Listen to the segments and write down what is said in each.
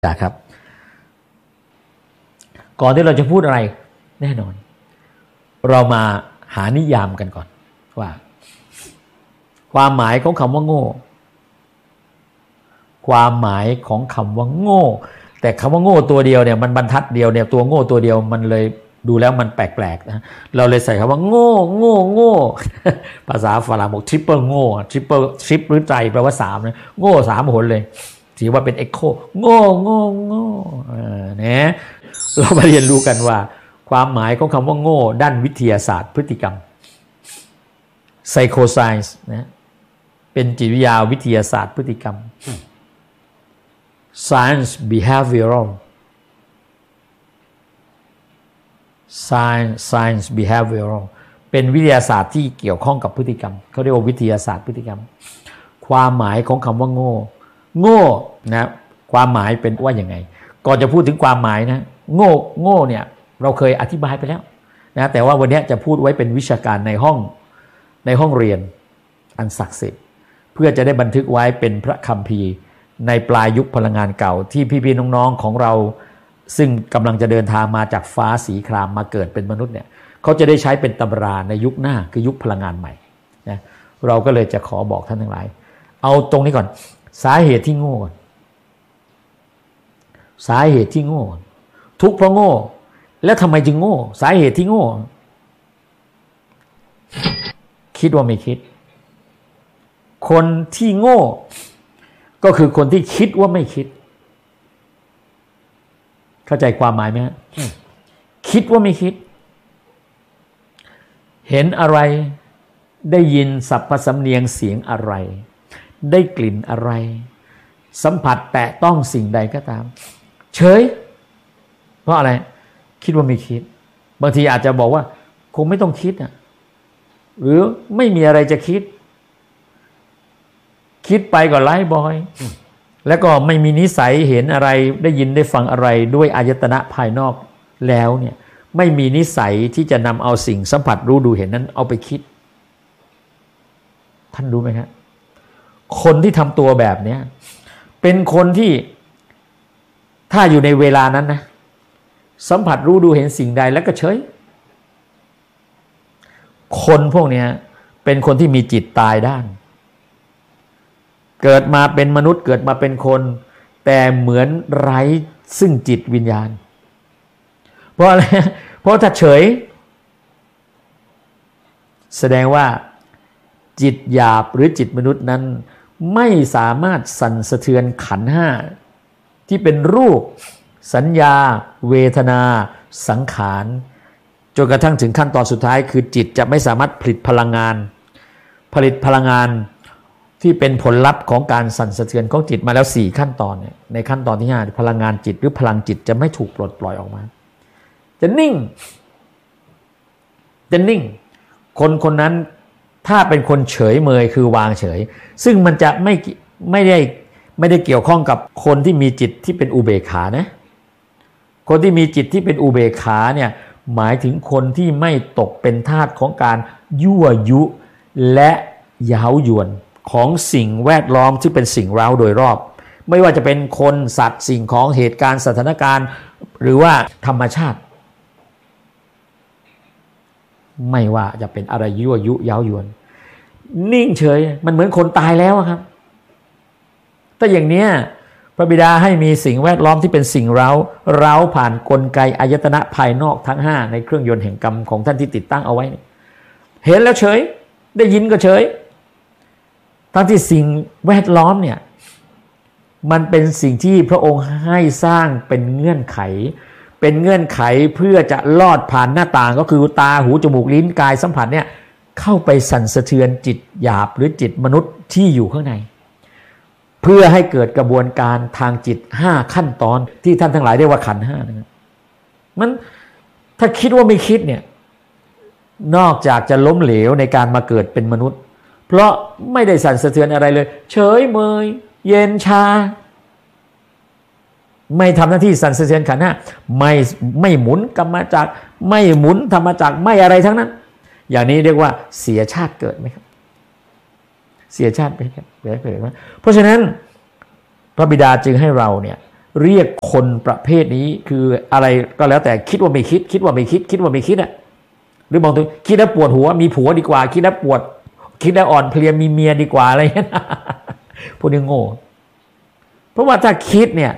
ครับก่อนที่เราจะพูดอะไรแน่นอนเรามาหานิยามกันก่อนว่าความหมายของคำว่าโง่ความหมายของคำว่าโง่แต่คำว่าโง่ตัวเดียวเนี่ยมันบรรทัดเดียวเนี่ยตัวโง่ตัวเดียวมันเลยดูแล้วมันแปลกๆนะเราเลยใส่คำว่าโง่โง่โง่ภาษาฝรั่งบอกทริปเปิลโง่ทริปเปิลทริปหรือใจแปลว่าสามนะโง่สามหนเลยถือว่าเป็นเอ็กโคโง่โง่โง่เนี่ยเรามาเรียนรู้กันว่าความหมายของคำว่าโง่ด้านวิทยาศาสตร์พฤติกรรม psychoscience นะเป็นจิตวิทยาวิทยาศาสตร์พฤติกรรม science behavioral science behavioral เป็นวิทยาศาสตร์ที่เกี่ยวข้องกับพฤติกรรมเขาเรียกว่าวิทยาศาสตร์พฤติกรรมความหมายของคำว่าโง่โง่นะความหมายเป็นว่าอย่างไงก่อนจะพูดถึงความหมายนะโง่เนี่ยเราเคยอธิบายไปแล้วนะแต่ว่าวันนี้จะพูดไว้เป็นวิชาการในห้องเรียนอันศักดิ์สิทธิ์เพื่อจะได้บันทึกไว้เป็นพระคัมภีร์ในปลายยุคพลังงานเก่าที่พี่ๆน้องๆของเราซึ่งกำลังจะเดินทางมาจากฟ้าสีครามมาเกิดเป็นมนุษย์เนี่ยเขาจะได้ใช้เป็นตำราในยุคหน้าคือยุคพลังงานใหม่นะเราก็เลยจะขอบอกท่านทั้งหลายเอาตรงนี้ก่อนสาเหตุที่โง่สาเหตุที่โง่ทุกข์เพราะโง่แล้วทำไมจึงโง่สาเหตุที่โง่คิดว่าไม่คิดคนที่โง่ก็คือคนที่คิดว่าไม่คิดเข้าใจความหมายไหมฮะคิดว่าไม่คิดเห็นอะไรได้ยินสรรพสำเนียงเสียงอะไรได้กลิ่นอะไรสัมผัสแตะต้องสิ่งใดก็ตามเฉยเพราะอะไรคิดว่าไม่คิดบางทีอาจจะบอกว่าคงไม่ต้องคิดอ่ะหรือไม่มีอะไรจะคิดไปก็ไร้บอยแล้วก็ไม่มีนิสัยเห็นอะไรได้ยินได้ฟังอะไรด้วยอายตนะภายนอกแล้วเนี่ยไม่มีนิสัยที่จะนำเอาสิ่งสัมผัสรู้ดูเห็นนั้นเอาไปคิดท่านรู้ไหมครับคนที่ทำตัวแบบนี้เป็นคนที่ถ้าอยู่ในเวลานั้นนะสัมผัสรู้ดูเห็นสิ่งใดแล้วก็เฉยคนพวกนี้เป็นคนที่มีจิตตายด้านเกิดมาเป็นมนุษย์เกิดมาเป็นคนแต่เหมือนไร้ซึ่งจิตวิญญาณเพราะอะไรเพราะถ้าเฉยแสดงว่าจิตหยาบหรือจิตมนุษย์นั้นไม่สามารถสั่นสะเทือนขันธ์ห้าที่เป็นรูปสัญญาเวทนาสังขารจนกระทั่งถึงขั้นตอนสุดท้ายคือจิตจะไม่สามารถผลิตพลังงานที่เป็นผลลัพธ์ของการสั่นสะเทือนของจิตมาแล้ว4ขั้นตอนเนี่ยในขั้นตอนที่5พลังงานจิตหรือพลังจิตจะไม่ถูกปลดปล่อยออกมาจะนิ่งคนนั้นถ้าเป็นคนเฉยเมยคือวางเฉยซึ่งมันจะไม่ได้เกี่ยวข้องกับคนที่มีจิตที่เป็นอุเบกขานะคนที่มีจิตที่เป็นอุเบกขาเนี่ยหมายถึงคนที่ไม่ตกเป็นทาสของการยั่วยุและเย้ายวนของสิ่งแวดล้อมที่เป็นสิ่งเร้าโดยรอบไม่ว่าจะเป็นคนสัตว์สิ่งของเหตุการณ์สถานการณ์หรือว่าธรรมชาติไม่ว่าจะเป็นอะไรยั่วยุเย้ายวนนิ่งเฉยมันเหมือนคนตายแล้วครับแต่อย่างเนี้ยพระบิดาให้มีสิ่งแวดล้อมที่เป็นสิ่งเร้าผ่านกลไกอายตนะภายนอกทั้ง5ในเครื่องยนต์แห่งกรรมของท่านที่ติดตั้งเอาไว้เห็นแล้วเฉยได้ยินก็เฉยทั้งที่สิ่งแวดล้อมเนี่ยมันเป็นสิ่งที่พระองค์ให้สร้างเป็นเงื่อนไขเพื่อจะลอดผ่านหน้าต่างก็คือตาหูจมูกลิ้นกายสัมผัสเนี่ยเข้าไปสั่นสะเทือนจิตหยาบหรือจิตมนุษย์ที่อยู่ข้างในเพื่อให้เกิดกระบวนการทางจิต5ขั้นตอนที่ท่านทั้งหลายเรียกว่าขันธ์5นะครับมันถ้าคิดว่าไม่คิดเนี่ยนอกจากจะล้มเหลวในการมาเกิดเป็นมนุษย์เพราะไม่ได้สั่นสะเทือนอะไรเลยเฉยเมยเย็นชาไม่ทำหน้าที่สั่นสะเทือนขันธ์ไม่หมุนกรรมจักรไม่หมุนธรรมจักรไม่อะไรทั้งนั้นอย่างนี้เรียกว่าเสียชาติเกิดไหมครับเสียชาติไหมครับเพราะฉะนั้นพระบิดาจึงให้เราเนี่ยเรียกคนประเภทนี้คืออะไรก็แล้วแต่คิดว่าไม่คิดคิดว่าไม่คิดคิดว่าไม่คิดอ่ะหรือบางทีคิดแล้วปวดหัวมีผัวดีกว่าคิดแล้วปวดคิดแล้วอ่อนเพลียมีเมียดีกว่าอะไรเงี้ยพวกนี้โง่เพราะว่าถ้าคิดเนี่ย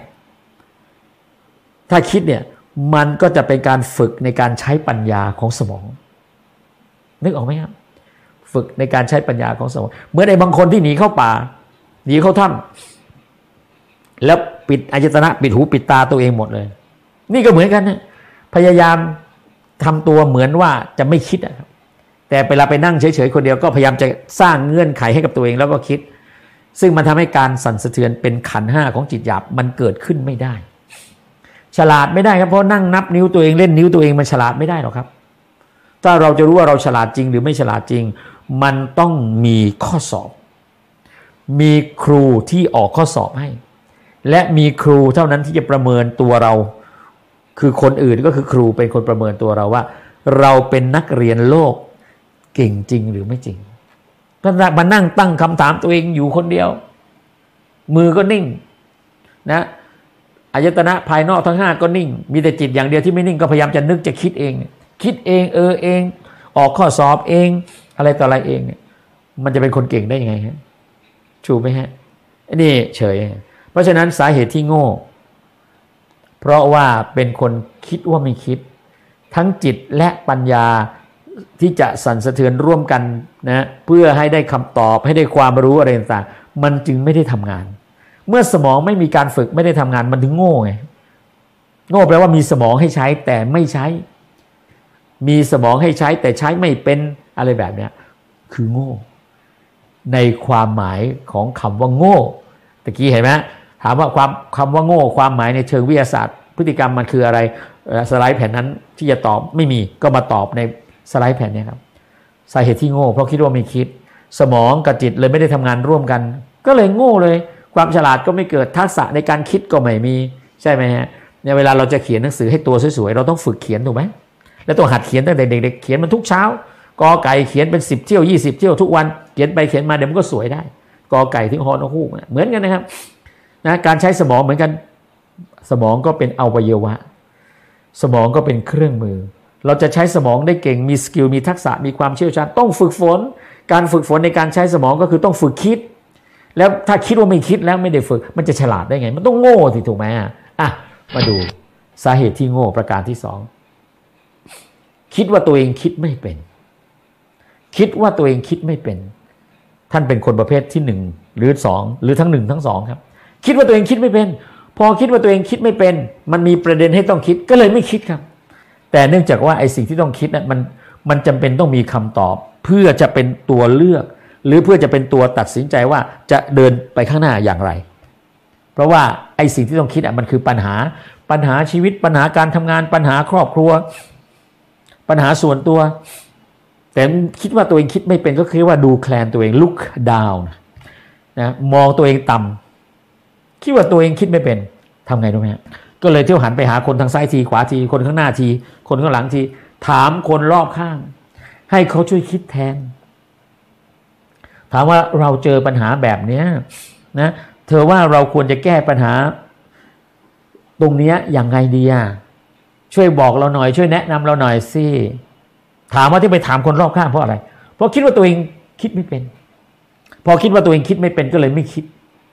มันก็จะเป็นการฝึกในการใช้ปัญญาของสมองนึกออกไหมครับฝึกในการใช้ปัญญาของสมองเหมือนไอ้บางคนที่หนีเข้าป่าหนีเข้าถ้ำแล้วปิดอายตนะปิดหูปิดตาตัวเองหมดเลยนี่ก็เหมือนกันนะพยายามทำตัวเหมือนว่าจะไม่คิดอะแต่เวลาไปนั่งเฉยๆคนเดียวก็พยายามจะสร้างเงื่อนไขให้กับตัวเองแล้วก็คิดซึ่งมันทำให้การสั่นสะเทือนเป็นขันธ์ห้าของจิตหยาบมันเกิดขึ้นไม่ได้ฉลาดไม่ได้ครับเพราะนั่งนับนิ้วตัวเองเล่นนิ้วตัวเองมันฉลาดไม่ได้หรอกครับถ้าเราจะรู้ว่าเราฉลาดจริงหรือไม่ฉลาดจริงมันต้องมีข้อสอบมีครูที่ออกข้อสอบให้และมีครูเท่านั้นที่จะประเมินตัวเราคือคนอื่นก็คือครูเป็นคนประเมินตัวเราว่าเราเป็นนักเรียนโลกเก่งจริงหรือไม่จริงมานั่งตั้งคำถามตัวเองอยู่คนเดียวมือก็นิ่งนะอายตนะภายนอกทั้งห้าก็นิ่งมีแต่จิตอย่างเดียวที่ไม่นิ่งก็พยายามจะนึกจะคิดเองคิดเองเองออกข้อสอบเองอะไรต่ออะไรเองเนี่ยมันจะเป็นคนเก่งได้ยังไงฮะถูกไหมฮะนี่เฉยเพราะฉะนั้นสาเหตุที่โง่เพราะว่าเป็นคนคิดว่าไม่คิดทั้งจิตและปัญญาที่จะสั่นสะเทือนร่วมกันนะเพื่อให้ได้คำตอบให้ได้ความรู้อะไรต่างๆมันจึงไม่ได้ทำงานเมื่อสมองไม่มีการฝึกไม่ได้ทำงานมันถึงโง่ไงโง่แปลว่ามีสมองให้ใช้แต่ไม่ใช้มีสมองให้ใช้แต่ใช้ไม่เป็นอะไรแบบเนี้ยคือโง่ในความหมายของคำว่าโง่ตะกี้เห็นไหมถามว่าคำว่าโง่ความหมายในเชิงวิทยาศาสตร์พฤติกรรมมันคืออะไรสไลด์แผ่นนั้นที่จะตอบไม่มีก็มาตอบในสไลด์แผ่นนี้ครับสาเหตุที่โง่เพราะคิดว่าไม่คิดสมองกับจิตเลยไม่ได้ทำงานร่วมกันก็เลยโง่เลยความฉลาดก็ไม่เกิดทักษะในการคิดก็ไม่มีใช่ไหมฮะเนี่ยเวลาเราจะเขียนหนังสือให้ตัวสวยๆเราต้องฝึกเขียนถูกไหมแล้วต้องหัดเขียนตั้งแต่เด็กๆเขียนมันทุกเช้ากอไก่เขียนเป็น10 เที่ยว20 เที่ยวทุกวันเขียนไปเขียนมาเดี๋ยวมันก็สวยได้กอไก่ถึงฮอนอฮูกเหมือนกันนะครับนะการใช้สมองเหมือนกันสมองก็เป็นอวัยวะสมองก็เป็นเครื่องมือเราจะใช้สมองได้เก่งมีสกิลมีทักษะมีความเชี่ยวชาญต้องฝึกฝนการฝึกฝนในการใช้สมองก็คือต้องฝึกคิดแล้วถ้าคิดว่าไม่คิดแล้วไม่ได้ฝึกมันจะฉลาดได้ไงมันต้องโง่สิถูกไหมอ่ะมาดูสาเหตุที่โง่ประการที่สองคิดว่าตัวเองคิดไม่เป็นคิดว่าตัวเองคิดไม่เป็นท่านเป็นคนประเภทที่หนึ่งหรือสองหรือทั้งหนึ่งทั้งสองครับคิดว่าตัวเองคิดไม่เป็นพอคิดว่าตัวเองคิดไม่เป็นมันมีประเด็นให้ต้องคิดก็เลยไม่คิดครับแต่เนื่องจากว่าไอ้สิ่งที่ต้องคิดนั้นมันจำเป็นต้องมีคำตอบเพื่อจะเป็นตัวเลือกหรือเพื่อจะเป็นตัวตัดสินใจว่าจะเดินไปข้างหน้าอย่างไรเพราะว่าไอ้สิ่งที่ต้องคิดมันคือปัญหาชีวิตปัญหาการทำงานปัญหาครอบครัวปัญหาส่วนตัวแต่คิดว่าตัวเองคิดไม่เป็นก็คือว่าดูแคลนตัวเอง look down นะมองตัวเองต่ำคิดว่าตัวเองคิดไม่เป็นทำไงรู้ไหมฮะก็เลยเที่ยวหันไปหาคนทางซ้ายทีขวาทีคนข้างหน้าทีคนข้างหลังทีถามคนรอบข้างให้เขาช่วยคิดแทนถามว่าเราเจอปัญหาแบบนี้นะเธอว่าเราควรจะแก้ปัญหาตรงนี้อย่างไงดีช่วยบอกเราหน่อยช่วยแนะนำเราหน่อยสิถามว่าที่ไปถามคนรอบข้างเพราะอะไรเพราะคิดว่าตัวเองคิดไม่เป็นพอคิดว่าตัวเองคิดไม่เป็นก็เลยไม่คิด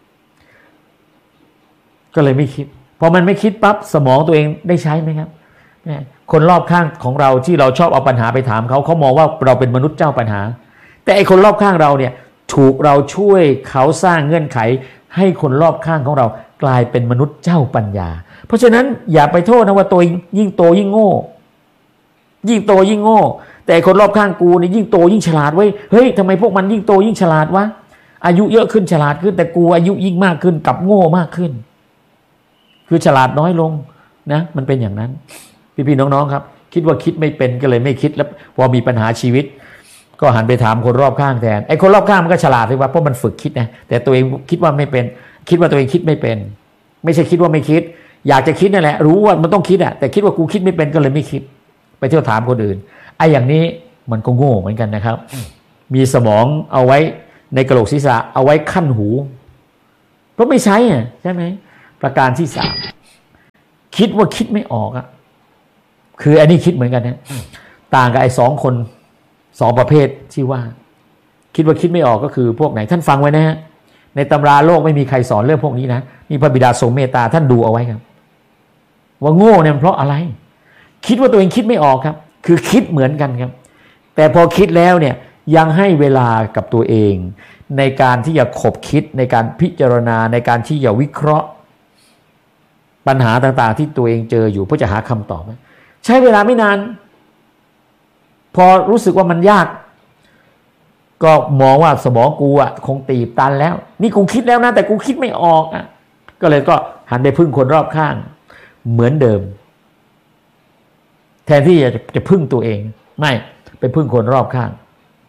พอมันไม่คิดปั๊บสมองตัวเองได้ใช้ไหมครับคนรอบข้างของเราที่เราชอบเอาปัญหาไปถามเขามองว่าเราเป็นมนุษย์เจ้าปัญหาแต่ไอ้คนรอบข้างเราเนี่ยถูกเราช่วยเขาสร้างเงื่อนไขให้คนรอบข้างของเรากลายเป็นมนุษย์เจ้าปัญญาเพราะฉะนั้นอย่าไปโทษนะว่าตัวยิ่งโตยิ่งโง่ยิ่งโตยิ่งโง่แต่คนรอบข้างกูเนี่ยยิ่งโตยิ่งฉลาดเว้ยเฮ้ยทำไมพวกมันยิ่งโตยิ่งฉลาดวะอายุเยอะขึ้นฉลาดขึ้นแต่กูอายุยิ่งมากขึ้นกับโง่มากขึ้นคือฉลาดน้อยลงนะมันเป็นอย่างนั้นพี่ๆน้องๆครับคิดว่าคิดไม่เป็นก็เลยไม่คิดแล้วพอมีปัญหาชีวิตก็หันไปถามคนรอบข้างแทนไอ้คนรอบข้างมันก็ฉลาดเลยว่าเพราะมันฝึกคิดนะแต่ตัวเองคิดว่าไม่เป็นคิดว่าตัวเองคิดไม่เป็นไม่ใช่คิดว่าไม่คิดอยากจะคิดนั่นแหละรู้ว่ามันต้องคิดแต่คิดว่ากูคิดไม่เป็นก็เลยไม่คิดไปเที่ยวถามคนอื่นไอ้อย่างนี้มันก็โง่เหมือนกันนะครับมีสมองเอาไว้ในกระโหลกศีรษะเอาไว้ขั้นหูเพราะไม่ใช้ใช่ไหมประการที่3คิดว่าคิดไม่ออกอ่ะคืออันนี้คิดเหมือนกันนะต่างกับไอ้2 คน2ประเภทที่ว่าคิดว่าคิดไม่ออกก็คือพวกไหนท่านฟังไว้นะฮะในตำราโลกไม่มีใครสอนเรื่องพวกนี้นะนี่พระบิดาทรงเมตตาท่านดูเอาไว้ครับว่าโง่เนี่ยเพราะอะไรคิดว่าตัวเองคิดไม่ออกครับคือคิดเหมือนกันครับแต่พอคิดแล้วเนี่ยยังให้เวลากับตัวเองในการที่จะขบคิดในการพิจารณาในการที่จะวิเคราะห์ปัญหาต่างๆที่ตัวเองเจออยู่เพื่อจะหาคำตอบใช้เวลาไม่นานพอรู้สึกว่ามันยากก็มองว่าสมองกูอ่ะคงตีบตันแล้วนี่กูคิดแล้วนะแต่กูคิดไม่ออกอ่ะก็เลยก็หันไปพึ่งคนรอบข้างเหมือนเดิมแทนที่จะพึ่งตัวเองไม่ไปพึ่งคนรอบข้าง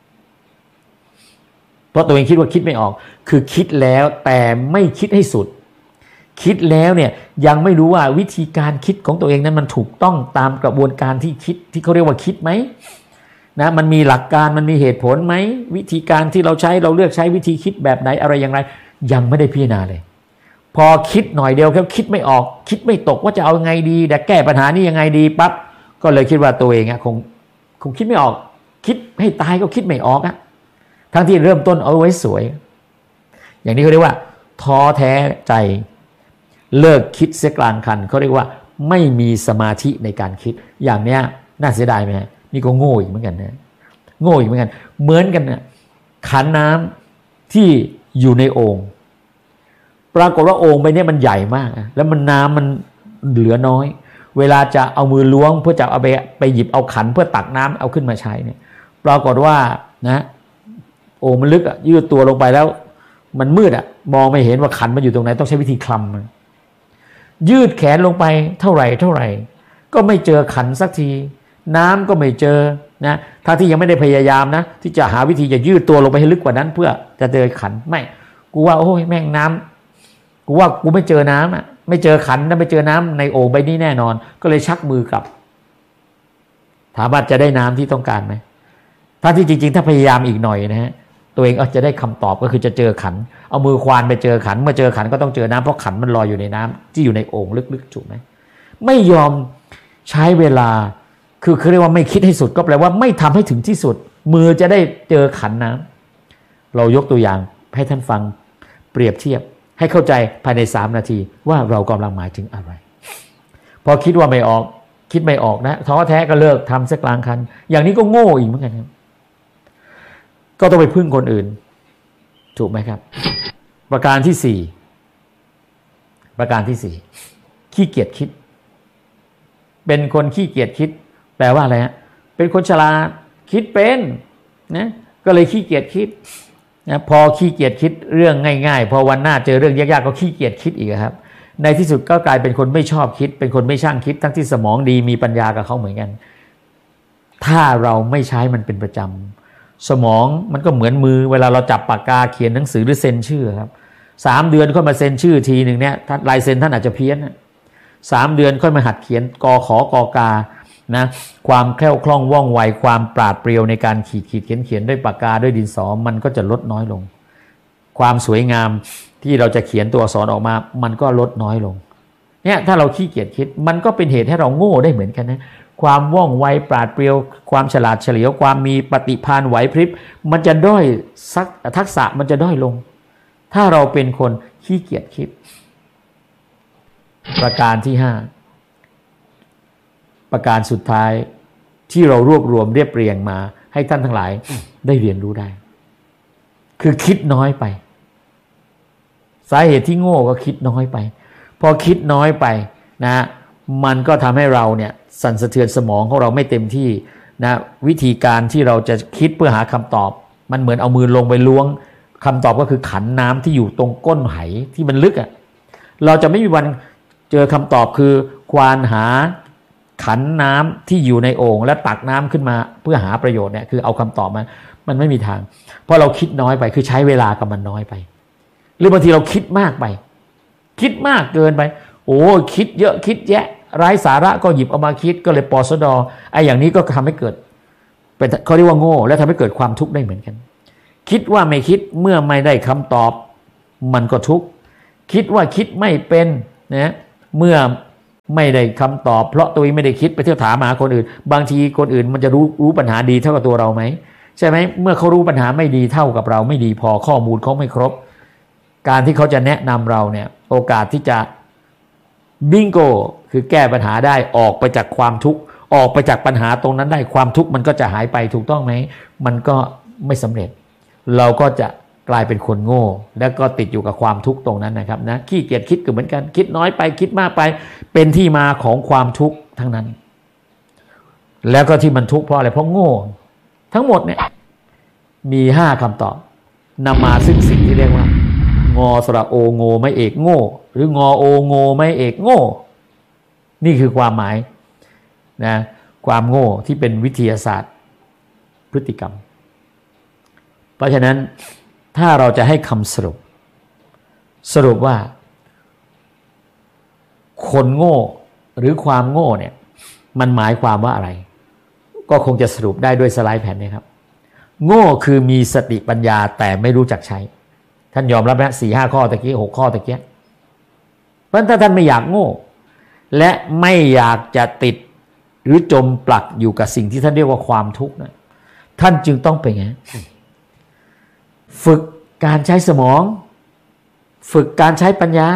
เพราะตัวเองคิดว่าคิดไม่ออกคือคิดแล้วแต่ไม่คิดให้สุดคิดแล้วเนี่ยยังไม่รู้ว่าวิธีการคิดของตัวเองนั้นมันถูกต้องตามกระบวนการที่คิดที่เขาเรียกว่าคิดไหมนะมันมีหลักการมันมีเหตุผลไหมวิธีการที่เราใช้เราเลือกใช้วิธีคิดแบบไหนอะไรอย่างไรยังไม่ได้พิจารณาเลยพอคิดหน่อยเดียวแค่คิดไม่ออกคิดไม่ตกว่าจะเอายังไงดีแต่แก้ปัญหานี้ยังไงดีปั๊บก็เลยคิดว่าตัวเองคงคิดไม่ออกคิดให้ตายก็คิดไม่ออกอะทั้งที่เริ่มต้นเอาไว้สวยอย่างนี้เขาเรียกว่าท้อแท้ใจเลิกคิดเสียกลางคันเขาเรียกว่าไม่มีสมาธิในการคิดอย่างเนี้ยน่าเสียดายไหมนี่ก็โง่อีกเหมือนกันนะโง่อีกเหมือนกันเหมือนกันนะขันน้ำที่อยู่ในโอ่งปรากฏว่าโอ่งใบนี้มันใหญ่มากแล้วมันน้ำมันเหลือน้อยเวลาจะเอามือล้วงเพื่อจะเอาไปหยิบเอาขันเพื่อตักน้ำเอาขึ้นมาใช้เนี่ยปรากฏว่านะโอ่งมันลึกยืดตัวลงไปแล้วมันมืดมองไม่เห็นว่าขันมันอยู่ตรงไหนต้องใช้วิธีคลำมันยืดแขนลงไปเท่าไหร่ก็ไม่เจอขันสักทีน้ำก็ไม่เจอนะถ้าที่ยังไม่ได้พยายามนะที่จะหาวิธีจะยืดตัวลงไปให้ลึกกว่านั้นเพื่อจะเจอขันไม่กูว่าโอ้ยแม่งน้ำกูว่ากูไม่เจอน้ำไม่เจอขันไม่เจอน้ำในโอ่งใบนี้แน่นอนก็เลยชักมือกลับถามว่าจะได้น้ำที่ต้องการไหมถ้าที่จริงๆถ้าพยายามอีกหน่อยนะฮะตัวเองจะได้คำตอบก็คือจะเจอขันเอามือควานไปเจอขันเมื่อเจอขันก็ต้องเจอน้ำเพราะขันมันลอยอยู่ในน้ำที่อยู่ในโอ่งลึกๆถูกไหมไม่ยอมใช้เวลาคือเรียกว่าไม่คิดให้สุดก็แปลว่าไม่ทำให้ถึงที่สุดมือจะได้เจอขันน้ำเรายกตัวอย่างให้ท่านฟังเปรียบเทียบให้เข้าใจภายใน3 นาทีว่าเรากำลังหมายถึงอะไรพอคิดว่าไม่ออกคิดไม่ออกนะท้อแท้ก็เลิกทำสักกลางคันอย่างนี้ก็โง่อีกเหมือนกันครับก็ต้องไปพึ่งคนอื่นถูกไหมครับประการที่ 4ขี้เกียจคิดเป็นคนขี้เกียจคิดแปลว่าอะไรฮะเป็นคนฉลาดคิดเป็นนะก็เลยขี้เกียจคิดนะพอขี้เกียจคิดเรื่องง่ายๆพอวันหน้าเจอเรื่องยากๆก็ขี้เกียจคิดอีกครับในที่สุดก็กลายเป็นคนไม่ชอบคิดเป็นคนไม่ช่างคิดทั้งที่สมองดีมีปัญญากับเขาเหมือนกันถ้าเราไม่ใช้มันเป็นประจำสมองมันก็เหมือนมือเวลาเราจับปากกาเขียนหนังสือหรือเซ็นชื่อครับ3 เดือนค่อยมาเซ็นชื่อทีหนึ่งเนี่ยถ้าลายเซ็นท่านอาจจะเพี้ยน3 เดือนค่อยมาหัดเขียนกขกกานะความแคล่วคล่องว่องไวความปราดเปรียวในการขีดเขียนด้วยปากกาด้วยดินสอมันก็จะลดน้อยลงความสวยงามที่เราจะเขียนตัวอักษรออกมามันก็ลดน้อยลงเนี่ยถ้าเราขี้เกียจคิดมันก็เป็นเหตุให้เราโง่ได้เหมือนกันนะความว่องไวปราดเปรียวความฉลาดเฉลียวความมีปฏิภาณไหวพริบมันจะด้อยทักษะมันจะด้อยลงถ้าเราเป็นคนขี้เกียจคิดประการที่5ประการสุดท้ายที่เรารวบรวมเรียบเรียงมาให้ท่านทั้งหลายได้เรียนรู้ได้คือคิดน้อยไปสาเหตุที่โง่ก็คิดน้อยไปพอคิดน้อยไปนะมันก็ทำให้เราเนี่ยสั่นสะเทือนสมองของเราไม่เต็มที่นะวิธีการที่เราจะคิดเพื่อหาคำตอบมันเหมือนเอามือลงไปล้วงคำตอบก็คือขันน้ำที่อยู่ตรงก้นไหที่มันลึกเราจะไม่มีวันเจอคำตอบคือควานหาขันน้ำที่อยู่ในโอ่งและตักน้ำขึ้นมาเพื่อหาประโยชน์เนี่ยคือเอาคำตอบมันไม่มีทางเพราะเราคิดน้อยไปคือใช้เวลากับมันน้อยไปหรือบางทีเราคิดมากไปคิดมากเกินไปโอ้คิดเยอะคิดแยะไร้สาระก็หยิบเอามาคิดก็เลยปสดไอ้อย่างนี้ก็ทำให้เกิดเป็นเขาเรียกว่าโง่และทำให้เกิดความทุกข์ได้เหมือนกันคิดว่าไม่คิดเมื่อไม่ได้คำตอบมันก็ทุกข์คิดว่าคิดไม่เป็นนะเมื่อไม่ได้คำตอบเพราะตัวเองไม่ได้คิดไปเที่ยวถามหาคนอื่นบางทีคนอื่นมันจะรู้ปัญหาดีเท่ากับตัวเราไหมใช่ไหมเมื่อเขารู้ปัญหาไม่ดีเท่ากับเราไม่ดีพอข้อมูลเขาไม่ครบการที่เขาจะแนะนำเราเนี่ยโอกาสที่จะบิงโกคือแก้ปัญหาได้ออกไปจากความทุกข์ออกไปจากปัญหาตรงนั้นได้ความทุกข์มันก็จะหายไปถูกต้องไหมมันก็ไม่สำเร็จเราก็จะกลายเป็นคนโง่แล้วก็ติดอยู่กับความทุกข์ตรงนั้นนะครับนะขี้เกียจคิดก็เหมือนกันคิดน้อยไปคิดมากไปเป็นที่มาของความทุกข์ทั้งนั้นแล้วก็ที่มันทุกข์เพราะอะไรเพราะโง่ทั้งหมดเนี่ยมี5คำตอบนำมาซึ่งสิ่งที่เรียกว่างอสระโอโง่ไม่เอกโง่หรืองอโอโง่ไม่เอกโง่นี่คือความหมายนะความโง่ที่เป็นวิทยาศาสตร์พฤติกรรมเพราะฉะนั้นถ้าเราจะให้คำสรุปว่าคนโง่หรือความโง่เนี่ยมันหมายความว่าอะไรก็คงจะสรุปได้ด้วยสไลด์แผ่นนี้ครับโง่คือมีสติปัญญาแต่ไม่รู้จักใช้ท่านยอมรับนะ4-5 ข้อตะกี้6 ข้อตะกี้เพราะถ้าท่านไม่อยากโง่และไม่อยากจะติดหรือจมปลักอยู่กับสิ่งที่ท่านเรียกว่าความทุกข์นะท่านจึงต้องเป็นไงฝึกการใช้สมองฝึกการใช้ปัญญา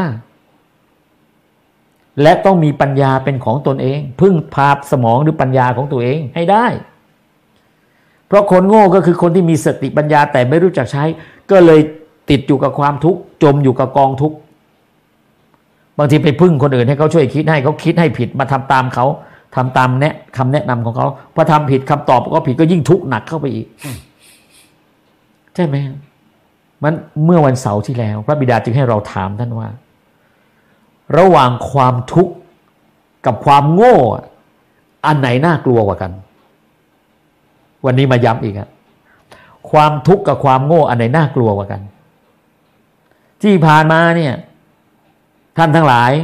และต้องมีปัญญาเป็นของตนเองพึ่งพาสมองหรือปัญญาของตัวเองให้ได้เพราะคนโง่ก็คือคนที่มีสติปัญญาแต่ไม่รู้จักใช้ก็เลยติดอยู่กับความทุกข์จมอยู่กับกองทุกข์บางทีไปพึ่งคนอื่นให้เขาช่วยคิดให้เขาคิดให้ผิดมาทำตามเขาทำตามคำแนะนำของเขาพอทำผิดคำตอบก็ผิดก็ยิ่งทุกข์หนักเข้าไปอีกใช่ไหมมันเมื่อวันเสาร์ที่แล้วพระบิดาจึงให้เราถามท่านว่าระหว่างความทุกข์กับความโง่อันไหนน่ากลัวกว่ากันวันนี้มาย้ำอีกครับความทุกข์กับความโง่อันไหนน่ากลัวกว่ากันที่ผ่านมาเนี่ยท่านทั้งหลาย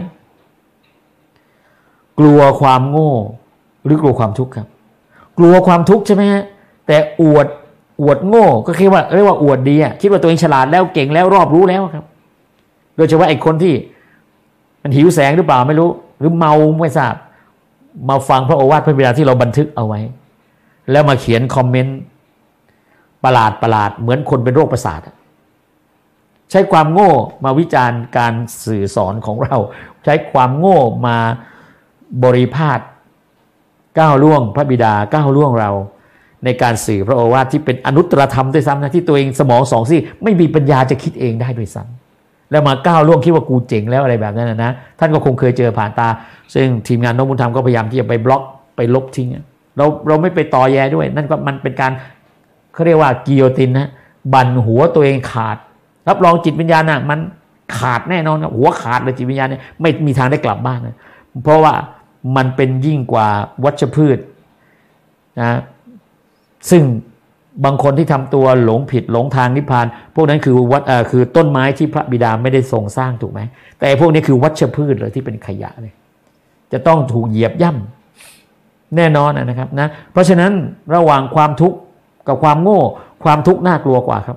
กลัวความโง่หรือกลัวความทุกข์ครับกลัวความทุกข์ใช่ไหมฮะแต่อวดโง่ก็คิดว่าเรียกว่าอวดดีอ่ะคิดว่าตัวเองฉลาดแล้วเก่งแล้วรอบรู้แล้วครับโดยเฉพาะไอ้คนที่มันหิวแสงหรือเปล่าไม่รู้หรือเมาไม่ทราบมาฟังพระโอวาทพระบิดาที่เราบันทึกเอาไว้แล้วมาเขียนคอมเมนต์ประหลาดเหมือนคนเป็นโรคประสาทใช้ความโง่มาวิจารณ์การสื่อสอนของเราใช้ความโง่มาบริพาทก้าวล่วงพระบิดาก้าวล่วงเราในการสื่อพระโอวาทที่เป็นอนุตตรธรรมด้วยซ้ำนะที่ตัวเองสมอง2 ซี่ไม่มีปัญญาจะคิดเองได้ด้วยซ้ำแล้วมาก้าวล่วงคิดว่ากูเจ๋งแล้วอะไรแบบนั้นนะท่านก็คงเคยเจอผ่านตาซึ่งทีมงานนพบุญธรรมก็พยายามที่จะไปบล็อกไปลบทิ้งเราไม่ไปต่อแย่ด้วยนั่นก็มันเป็นการเขาเรียกว่ากิโยตินนะบั่นหัวตัวเองขาดรับรองจิตวิญญาณน่ะมันขาดแน่นอนครับหัวขาดเลยจิตวิญญาณเนี่ยไม่มีทางได้กลับบ้านนะเพราะว่ามันเป็นยิ่งกว่าวัชพืชนะซึ่งบางคนที่ทำตัวหลงผิดหลงทางนิพพานพวกนั้นคือต้นไม้ที่พระบิดาไม่ได้ทรงสร้างถูกไหมแต่พวกนี้คือวัชพืชเลยที่เป็นขยะเลยจะต้องถูกเหยียบย่ำแน่นอนนะครับนะเพราะฉะนั้นระหว่างความทุกข์กับความโง่ความทุกข์น่ากลัวกว่าครับ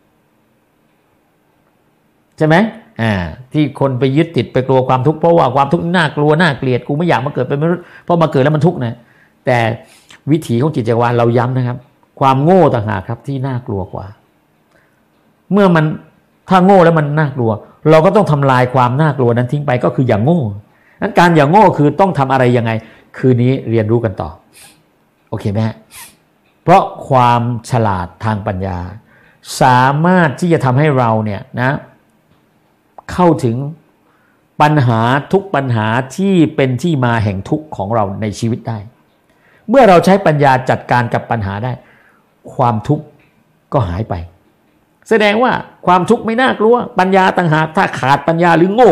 ใช่ไหมที่คนไปยึดติดไปกลัวความทุกข์เพราะว่าความทุกข์น่ากลัวน่าเกลียดกูไม่อยากมาเกิดเป็นมนุษย์เพราะมาเกิดแล้วมันทุกข์นะแต่วิถีของจิตจักรวาลเราย้ำนะครับความโง่ต่างหากครับที่น่ากลัวกว่าเมื่อมันถ้าโง่แล้วมันน่ากลัวเราก็ต้องทำลายความน่ากลัวนั้นทิ้งไปก็คืออย่างโง่นั้นการอย่างโง่คือต้องทำอะไรยังไงคืนนี้เรียนรู้กันต่อโอเคไหมฮะเพราะความฉลาดทางปัญญาสามารถที่จะทำให้เราเนี่ยนะเข้าถึงปัญหาทุกปัญหาที่เป็นที่มาแห่งทุกข์ของเราในชีวิตได้เมื่อเราใช้ปัญญาจัดการกับปัญหาได้ความทุกข์ก็หายไปแสดงว่าความทุกข์ไม่น่ากลัวปัญญาต่างหากถ้าขาดปัญญาหรือโง่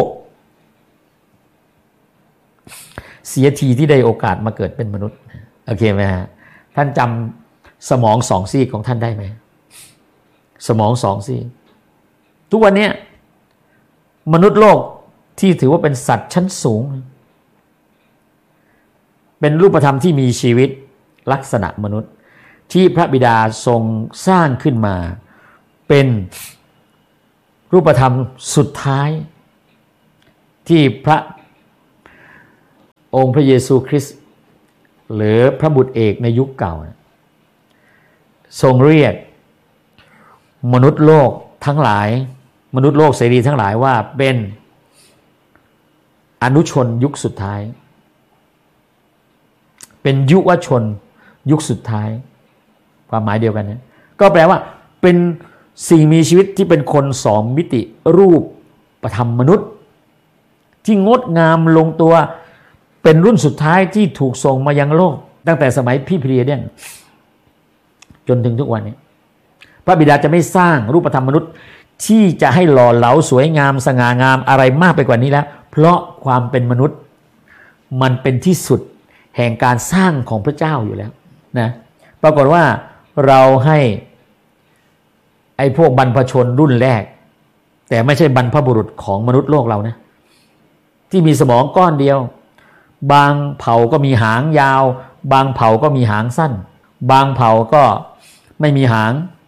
เสียทีที่ได้โอกาสมาเกิดเป็นมนุษย์โอเคไหมฮะท่านจำสมอง2 ซี่ของท่านได้ไหมสมอง2 ซี่ทุกวันนี้มนุษย์โลกที่ถือว่าเป็นสัตว์ชั้นสูงเป็นรูปธรรมที่มีชีวิตลักษณะมนุษย์ที่พระบิดาทรงสร้างขึ้นมาเป็นรูปธรรมสุดท้ายที่พระองค์พระเยซูคริสต์หรือพระบุตรเอกในยุคเก่าทรงเรียกมนุษย์โลกทั้งหลายมนุษย์โลกเสรีทั้งหลายว่าเป็นอนุชนยุคสุดท้ายเป็นยุวชนยุคสุดท้ายความหมายเดียวกันนะก็แปลว่าเป็นสิ่งมีชีวิตที่เป็นคนสองมิติรูปประธรรมมนุษย์ที่งดงามลงตัวเป็นรุ่นสุดท้ายที่ถูกส่งมายังโลกตั้งแต่สมัยพี่พรีเดียนจนถึงทุกวันนี้พระบิดาจะไม่สร้างรูปธรรมมนุษย์ที่จะให้หล่อเหลาสวยงามสง่างามอะไรมากไปกว่านี้แล้วเพราะความเป็นมนุษย์มันเป็นที่สุดแห่งการสร้างของพระเจ้าอยู่แล้วนะปรากฏว่าเราให้ไอ้พวกบรรพชนรุ่นแรกแต่ไม่ใช่บรรพบุรุษของมนุษย์โลกเรานะที่มีสมองก้อนเดียวบางเผ่าก็มีหางยาวบางเผ่าก็มีหางสั้นบางเผ่าก็ไม่มีหาง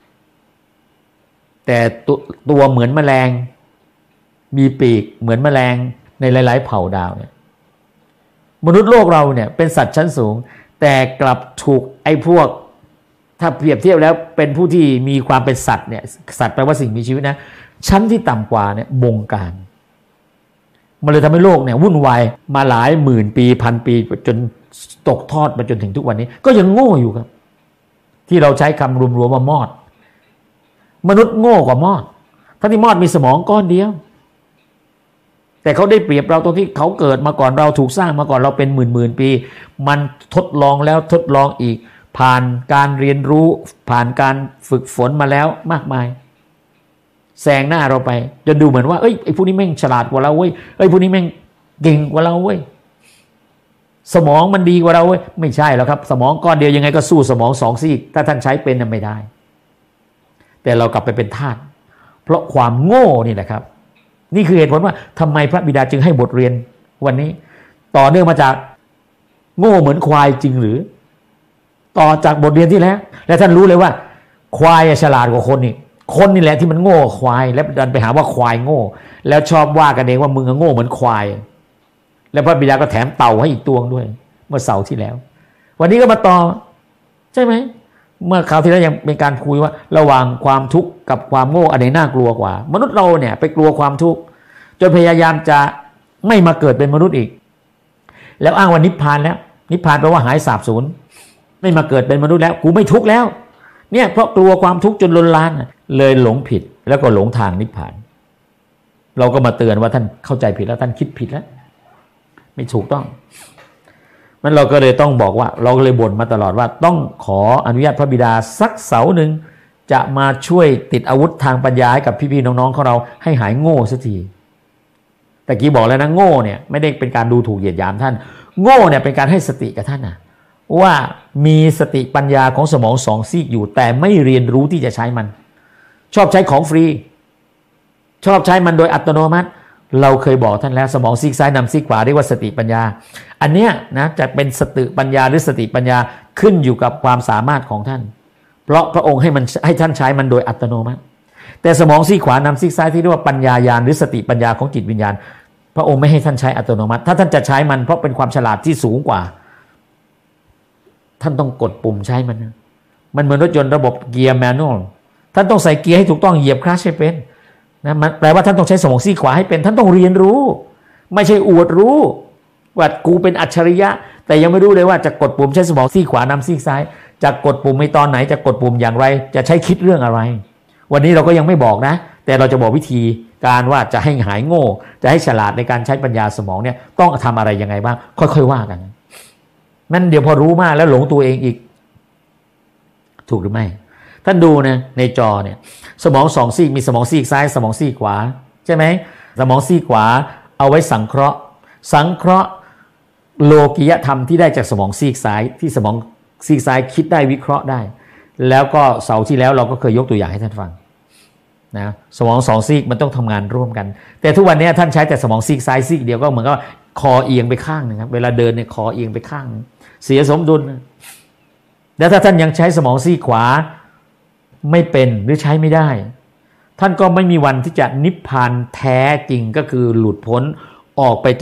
แต่ตัวเหมือนแมลงมีปีกเหมือนแมลงในหลายๆเผ่าดาวเนี่ยมนุษย์โลกเราเนี่ยเป็นสัตว์ชั้นสูงแต่กลับถูกไอ้พวกถ้าเปรียบเทียบแล้วเป็นผู้ที่มีความเป็นสัตว์เนี่ยสัตว์แปลว่าสิ่งมีชีวิตนะชั้นที่ต่ำกว่าเนี่ยบงการมันเลยทำให้โลกเนี่ยวุ่นวายมาหลายหมื่นปีพันปีจนตกทอดมาจนถึงทุกวันนี้ก็ยังโง่อยู่ครับที่เราใช้คำรวมๆว่ามอดมนุษย์โง่กว่ามอดทั้งที่มอดมีสมองก้อนเดียวแต่เขาได้เปรียบเราตรงที่เขาเกิดมาก่อนเราถูกสร้างมาก่อนเราเป็นหมื่นปีมันทดลองแล้วทดลองอีกผ่านการเรียนรู้ผ่านการฝึกฝนมาแล้วมากมายแซงหน้าเราไปจนดูเหมือนว่าเอ้ยไอ้พวกนี้แม่งฉลาดกว่าเราเว้ยไอ้พวกนี้แม่งเก่งกว่าเราเว้ยสมองมันดีกว่าเราเว้ยไม่ใช่แล้วครับสมองก้อนเดียวยังไงก็สู้สมองสองซีกถ้าท่านใช้เป็นไม่ได้แต่เรากลับไปเป็นทาสเพราะความโง่นี่แหละครับนี่คือเหตุผลว่าทำไมพระบิดาจึงให้บทเรียนวันนี้ต่อเนื่องมาจากโง่เหมือนควายจริงหรือต่อจากบทเรียนที่แล้วและท่านรู้เลยว่าควายฉลาดกว่าคนนี่คนนี่แหละที่มันโง่ควายแล้วดันไปหาว่าควายโง่แล้วชอบว่ากันเองว่ามึงโง่เหมือนควายแล้วพระบิดาก็แถมเต่าให้อีกตัวด้วยเมื่อเสาร์ที่แล้ววันนี้ก็มาต่อใช่ไหมเมื่อคราวที่แล้วยังเป็นการคุยว่าระหว่างความทุกข์กับความโง่อันไหนน่ากลัวกว่ามนุษย์เราเนี่ยไปกลัวความทุกข์จนพยายามจะไม่มาเกิดเป็นมนุษย์อีกแล้วอ้างว่านิพพานแล้วนิพพานแปลว่าหายสาบสูญไม่มาเกิดเป็นมนุษย์แล้วกูไม่ทุกข์แล้วเนี่ยเพราะกลัวความทุกข์จนล้นล้านเลยหลงผิดแล้วก็หลงทางนิพพานเราก็มาเตือนว่าท่านเข้าใจผิดแล้วท่านคิดผิดแล้วไม่ถูกต้องมันเราก็เลยต้องบอกว่าเราก็เลยบ่นมาตลอดว่าต้องขออนุญาตพระบิดาสักเสาหนึ่งจะมาช่วยติดอาวุธทางปัญญาให้กับพี่ๆน้องๆของเราให้หายโง่สักทีแต่กี้บอกแล้วนะโง่เนี่ยไม่ได้เป็นการดูถูกเหยียดหยามท่านโง่เนี่ยเป็นการให้สติกับท่านนะว่ามีสติปัญญาของสมองสองซีกอยู่แต่ไม่เรียนรู้ที่จะใช้มันชอบใช้ของฟรีชอบใช้มันโดยอัตโนมัติเราเคยบอกท่านแล้วสมองซีกซ้ายนำซีกขวาเรียกว่าสติปัญญาอันเนี้ยนะจะเป็นสติปัญญาหรือสติปัญญาขึ้นอยู่กับความสามารถของท่านเพราะพระองค์ให้ท่านใช้มันโดยอัตโนมัติแต่สมองซีกขวานำซีกซ้ายที่เรียกว่าปัญญาญาณหรือสติปัญญาของจิตวิญญาณพระองค์ไม่ให้ท่านใช้อัตโนมัติถ้าท่านจะใช้มันเพราะเป็นความฉลาดที่สูงกว่าท่านต้องกดปุ่มใช้มันเหมือนรถยนต์ระบบเกียร์แมนนวลท่านต้องใส่เกียร์ให้ถูกต้องเหยียบคลัตช์ให้เป็นนะมันแปลว่าท่านต้องใช้สมองซีกขวาให้เป็นท่านต้องเรียนรู้ไม่ใช่อวดรู้ว่ากูเป็นอัจฉริยะแต่ยังไม่รู้เลยว่าจะกดปุ่มใช้สมองซีกขวานำซีกซ้ายจะกดปุ่มในตอนไหนจะกดปุ่มอย่างไรจะใช้คิดเรื่องอะไรวันนี้เราก็ยังไม่บอกนะแต่เราจะบอกวิธีการว่าจะให้หายโง่จะให้ฉลาดในการใช้ปัญญาสมองเนี่ยต้องทำอะไรยังไงบ้างค่อยๆว่ากันนั่นเดี๋ยวพอรู้มากแล้วหลงตัวเองอีกถูกหรือไม่ท่านดูนะในจอเนี่ยสมองสองซีกมีสมองซีกซ้ายสมองซีกขวาใช่ไหมสมองซีกขวาเอาไว้สังเคราะห์โลกิยธรรมที่ได้จากสมองซีกซ้ายที่สมองซีกซ้ายคิดได้วิเคราะห์ได้แล้วก็เสาร์ที่แล้วเราก็เคยยกตัวอย่างให้ท่านฟังนะสมองสองซีกมันต้องทำงานร่วมกันแต่ทุกวันนี้ท่านใช้แต่สมองซีกซ้ายซีกเดียวก็เหมือนกับคอเอียงไปข้างนึงครับเวลาเดินเนี่ยคอเอียงไปข้างเสียสมดุลแล้วถ้าท่านยังใช้สมองซีกขวาไม่เป็นหรือใช้ไม่ได้ท่านก็ไม่มีวันที่จะนิพพานแท้จริงก็คือหลุดพ้นออกไปจาก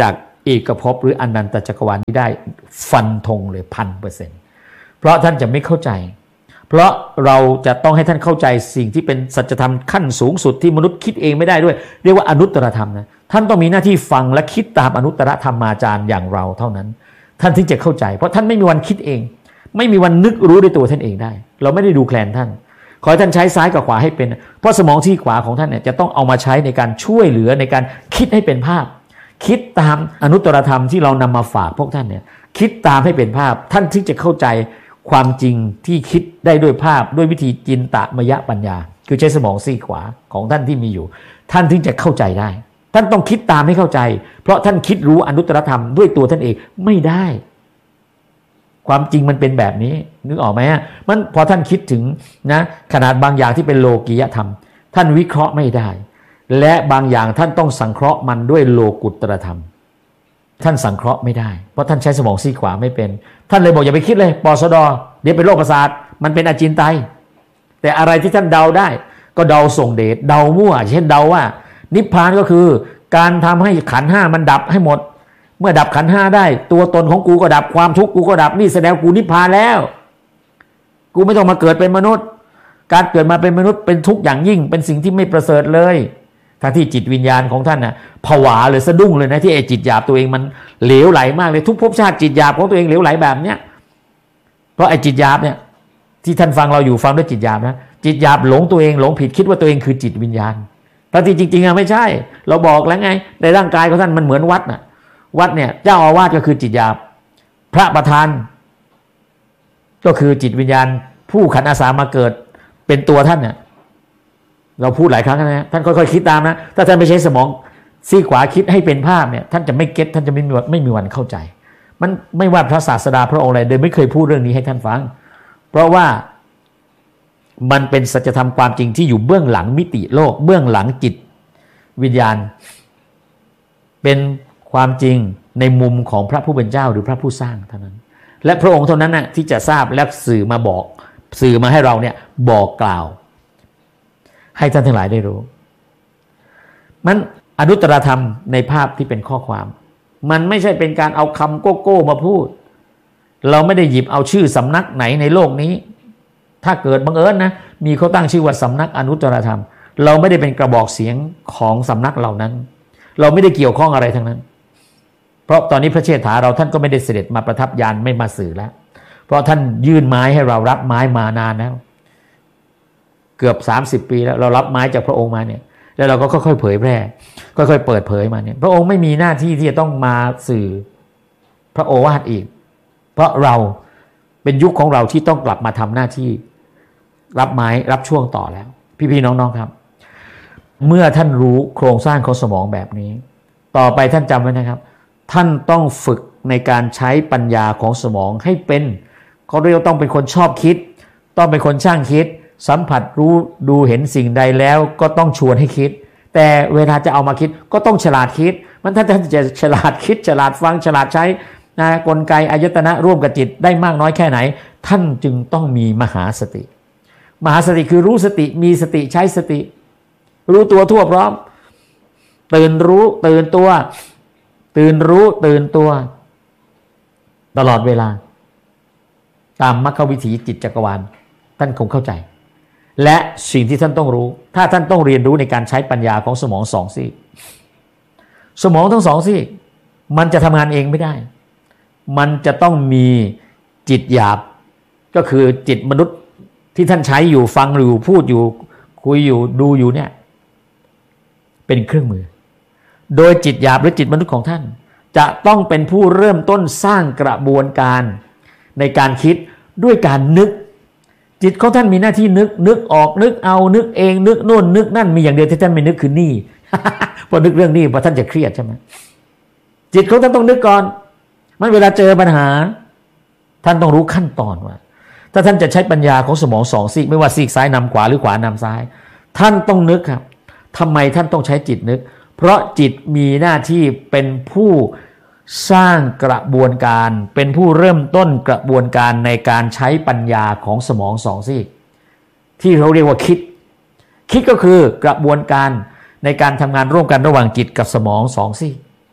เอกภพหรืออนันตจักรวาลนี้ได้ฟันธงเลย 1,000%เพราะท่านจะไม่เข้าใจเพราะเราจะต้องให้ท่านเข้าใจสิ่งที่เป็นสัจธรรมขั้นสูงสุดที่มนุษย์คิดเองไม่ได้ด้วยเรียกว่าอนุตตรธรรมนะท่านต้องมีหน้าที่ฟังและคิดตามอนุตตรธรรมาจารย์อย่างเราเท่านั้นท่านถึงจะเข้าใจเพราะท่านไม่มีวันคิดเองไม่มีวันนึกรู้ด้วยตัวท่านเองได้เราไม่ได้ดูแคลนท่านขอให้ท่านใช้ซ้ายกับขวาให้เป็นเพราะสมองที่ขวาของท่านเนี่ยจะต้องเอามาใช้ในการช่วยเหลือในการคิดให้เป็นภาพคิดตามอนุตตรธรรมที่เรานำมาฝากพวกท่านเนี่ยคิดตามให้เป็นภาพท่านถึงจะเข้าใจความจริงที่คิดได้ด้วยภาพด้วยวิธีจินตมยปัญญาคือใช้สมองซีกขวาของท่านที่มีอยู่ท่านถึงจะเข้าใจได้ท่านต้องคิดตามให้เข้าใจเพราะท่านคิดรู้อนุตตรธรรมด้วยตัวท่านเองไม่ได้ความจริงมันเป็นแบบนี้นึกออกไหมฮะมันพอท่านคิดถึงนะขนาดบางอย่างที่เป็นโลกียธรรมท่านวิเคราะห์ไม่ได้และบางอย่างท่านต้องสังเคราะห์มันด้วยโลกุตตรธรรมท่านสังเคราะห์ไม่ได้เพราะท่านใช้สมองซีกขวาไม่เป็นท่านเลยบอกอย่าไปคิดเลยปสดเดี๋ยวเป็นโรคประสาทมันเป็นอจินไตยแต่อะไรที่ท่านเดาได้ก็เดาส่งเดชเดามั่วเช่นเดาว่านิพพานก็คือการทำให้ขันธ์ห้ามันดับให้หมดเมื่อดับขันธ์ห้าได้ตัวตนของกูก็ดับความทุกข์กูก็ดับนี่แสดงกูนิพพานแล้วกูไม่ต้องมาเกิดเป็นมนุษย์การเกิดมาเป็นมนุษย์เป็นทุกข์อย่างยิ่งเป็นสิ่งที่ไม่ประเสริฐเลยทั้งที่จิตวิญญาณของท่านน่ะผวาเลยสะดุ้งเลยนะที่ไอ้จิตหยาบตัวเองมันเหลวไหลมากเลยทุกภพชาติจิตหยาบของตัวเองเหลวไหลแบบเนี้ยเพราะไอ้จิตหยาบเนี่ยที่ท่านฟังเราอยู่ฟังด้วยจิตหยาบนะจิตหยาบหลงตัวเองหลงผิดคิดว่าตัวเองคือจิตวิญญาณแต่ที่จริงๆไม่ใช่เราบอกแล้วไงในร่างกายของท่านมันเหมือนวัดน่ะวัดเนี่ยเจ้าอาวาสก็คือจิตหยาบพระประธานก็คือจิตวิญญาณผู้ขันอาสามาเกิดเป็นตัวท่านเนี่ยเราพูดหลายครั้งนะท่านค่อยๆคิดตามนะถ้าท่านไม่ใช้สมองซีขวาคิดให้เป็นภาพเนี่ยท่านจะไม่เก็ตท่านจะไม่มีวันเข้าใจมันไม่ว่าพระศาสดาพระองค์อะไรโดยไม่เคยพูดเรื่องนี้ให้ท่านฟังเพราะว่ามันเป็นสัจธรรมความจริงที่อยู่เบื้องหลังมิติโลกเบื้องหลังจิตวิญญาณเป็นความจริงในมุมของพระผู้เป็นเจ้าหรือพระผู้สร้างเท่านั้นและพระองค์เท่านั้นน่ะที่จะทราบและสื่อมาบอกสื่อมาให้เราเนี่ยบอกกล่าวให้ท่านทั้งหลายได้รู้มันอนุตตรธรรมในภาพที่เป็นข้อความมันไม่ใช่เป็นการเอาคำโก้โก้มาพูดเราไม่ได้หยิบเอาชื่อสำนักไหนในโลกนี้ถ้าเกิดบังเอิญนะมีเขาตั้งชื่อว่าสำนักอนุตตรธรรมเราไม่ได้เป็นกระบอกเสียงของสำนักเหล่านั้นเราไม่ได้เกี่ยวข้องอะไรทั้งนั้นเพราะตอนนี้พระเชษฐาเราท่านก็ไม่ได้เสด็จมาประทับยานไม่มาสื่อแล้วเพราะท่านยื่นไม้ให้เรารับไม้มานานแล้วเกือบ30 ปีแล้วเรารับไม้จากพระองค์มาเนี่ยแล้วเราก็ค่อยๆเผยแพร่ค่อยๆเปิดเผยมาเนี่ยพระองค์ไม่มีหน้าที่ที่จะต้องมาสื่อพระโอวาทอีกเพราะเราเป็นยุคของเราที่ต้องกลับมาทำหน้าที่รับไม้รับช่วงต่อแล้วพี่ๆน้องๆครับเมื่อท่านรู้โครงสร้างของสมองแบบนี้ต่อไปท่านจำไว้นะครับท่านต้องฝึกในการใช้ปัญญาของสมองให้เป็นเขาเรียกว่าต้องเป็นคนชอบคิดต้องเป็นคนช่างคิดสัมผัสรู้ดูเห็นสิ่งใดแล้วก็ต้องชวนให้คิดแต่เวลาจะเอามาคิดก็ต้องฉลาดคิดมันท่านจะฉลาดคิดฉลาดฟังฉลาดใช้นะกลไกอายตนะร่วมกับจิตได้มากน้อยแค่ไหนท่านจึงต้องมีมหาสติมหาสติคือรู้สติมีสติใช้สติรู้ตัวทั่วพร้อมตื่นรู้ตื่นตัวตื่นรู้ตื่นตัวตลอดเวลาตามมรรควิถีจิตจักรวาลท่านคงเข้าใจและสิ่งที่ท่านต้องรู้ถ้าท่านต้องเรียนรู้ในการใช้ปัญญาของสมองสองซีกสมองทั้งสองซีกมันจะทำงานเองไม่ได้มันจะต้องมีจิตหยาบก็คือจิตมนุษย์ที่ท่านใช้อยู่ฟังอยู่พูดอยู่คุยอยู่ดูอยู่เนี่ยเป็นเครื่องมือโดยจิตหยาบหรือจิตมนุษย์ของท่านจะต้องเป็นผู้เริ่มต้นสร้างกระบวนการในการคิดด้วยการนึกจิตของท่านมีหน้าที่นึกออกนึกเอานึกเองนึกโน่นนึกนั่นมีอย่างเดียวที่ท่านไม่นึกคือหนี้ พอนึกเรื่องหนี้พอท่านจะเครียดใช่ไหมจิตของท่านต้องนึกก่อนมันเวลาเจอปัญหาท่านต้องรู้ขั้นตอนว่าถ้าท่านจะใช้ปัญญาของสมองสองซีกไม่ว่าซีกซ้ายนำขวาหรือขวานำซ้ายท่านต้องนึกครับทำไมท่านต้องใช้จิตนึกเพราะจิตมีหน้าที่เป็นผู้สร้างกระบวนการเป็นผู้เริ่มต้นกระบวนการในการใช้ปัญญาของสมองสองซีกที่เขาเรียกว่าคิดก็คือกระบวนการในการทำงานร่วมกันระหว่างจิตกับสมองสองซีก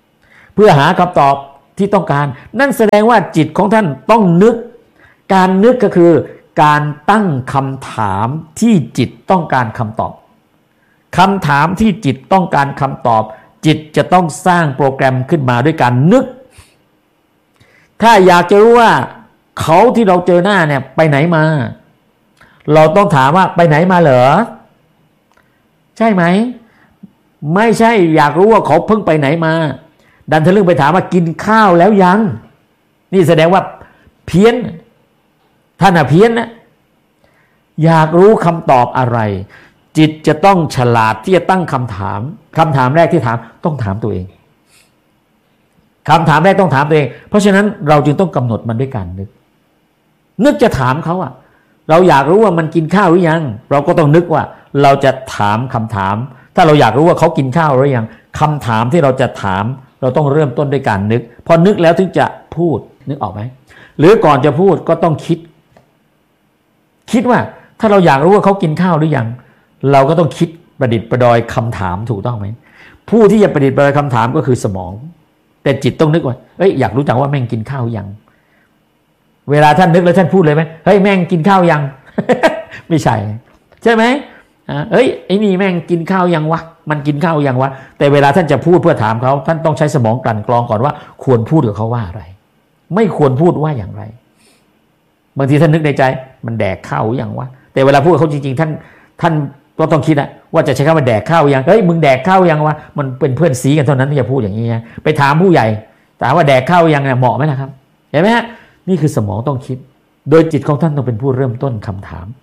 เพื่อหาคำตอบที่ต้องการนั่นแสดงว่าจิตของท่านต้องนึกการนึกก็คือการตั้งคำถามที่จิตต้องการคำตอบคำถามที่จิตต้องการคำตอบจิตจะต้องสร้างโปรแกรมขึ้นมาด้วยการนึกถ้าอยากจะรู้ว่าเขาที่เราเจอหน้าเนี่ยไปไหนมาเราต้องถามว่าไปไหนมาเหรอใช่ไหมไม่ใช่อยากรู้ว่าเขาเพิ่งไปไหนมาดันทะลึ่งไปถามว่ากินข้าวแล้วยังนี่แสดงว่าเพี้ยนท่านเพี้ยนนะอยากรู้คำตอบอะไรจิตจะต้องฉลาดที่จะตั้งคำถามแรกที่ถามต้องถามตัวเองคำถามแรกต้องถามตัวเองเพราะฉะนั้นเราจึงต้องกำหนดมันด้วยการนึกจะถามเขาอะเราอยากรู้ว่ามันกินข้าวหรือยังเราก็ต้องนึกว่าเราจะถามคำถามถ้าเราอยากรู้ว่าเขากินข้าวหรือยังคำถามที่เราจะถามเราต้องเริ่มต้นด้วยการนึกพอนึกแล้วถึงจะพูดนึกออกไหมหรือก่อนจะพูดก็ต้องคิดว่าถ้าเราอยากรู้ว่าเขากินข้าวหรือยังเราก็ต้องคิดประดิษฐ์ประดอยคำถามถูกต้องไหมผู้ที่จะประดิษฐ์ประดอยคำถามก็คือสมองแต่จิตต้องนึกว่าอยากรู้จักว่าแม่งกินข้าวยังเวลาท่านนึกแล้วท่านพูดเลยไหมเฮ้ยแม่งกินข้าวยัง ไม่ใช่ไหมไอ้นี่แม่งกินข้าวยังวะมันกินข้าวยังวะแต่เวลาท่านจะพูดเพื่อถามเขาท่านต้องใช้สมองกลั่นกรองก่อนว่าควรพูดกับเขาว่าอะไรไม่ควรพูดว่าอย่างไรบางทีท่านนึกในใจมันแดกข้าวยังวะแต่เวลาพูดกับเขาจริงๆท่านก็ต้องคิดว่าจะใช้คำว่าแดกข้าวยังมึงแดกข้าวยังวะมันเป็นเพื่อนสีกันเท่านั้นที่จะพูดอย่างนี้นะไปถามผู้ใหญ่ถามว่าแดกข้าวยังเนี่ยเหมาะไหมล่ะครับเห็นไหมฮะนี่คือสมองต้องคิดโดยจิตของท่านต้องเป็นผู้เริ่มต้นคำถาม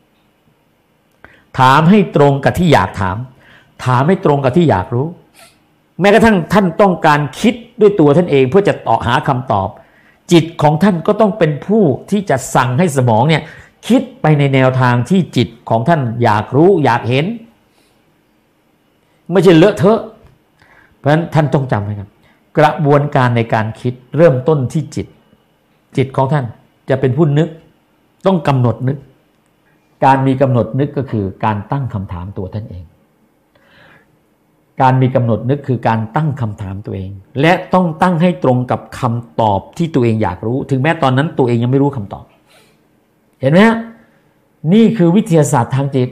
ให้ตรงกับที่อยากถามให้ตรงกับที่อยากรู้แม้กระทั่งท่านต้องการคิดด้วยตัวท่านเองเพื่อจะหาคำตอบจิตของท่านก็ต้องเป็นผู้ที่จะสั่งให้สมองเนี่ยคิดไปในแนวทางที่จิตของท่านอยากรู้อยากเห็นไม่ใช่เลอะเทอะเพราะฉะนั้นท่านต้องจำไว้ครับกระบวนการในการคิดเริ่มต้นที่จิตของท่านจะเป็นผู้นึกต้องกำหนดนึกการมีกำหนดนึกก็คือการตั้งคำถามตัวท่านเองการมีกำหนดนึกคือการตั้งคำถามตัวเองและต้องตั้งให้ตรงกับคำตอบที่ตัวเองอยากรู้ถึงแม้ตอนนั้นตัวเองยังไม่รู้คำตอบเห็นไหมฮะนี่คือวิทยาศาสตร์ทางจิต